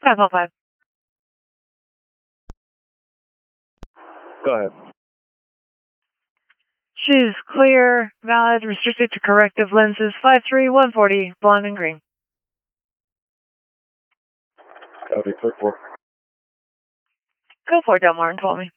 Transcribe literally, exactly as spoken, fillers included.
five one five. Go ahead. She's clear, valid, restricted to corrective lenses, five three one forty, blonde and green. Copy, clear four. Go for it, Del Martin told me.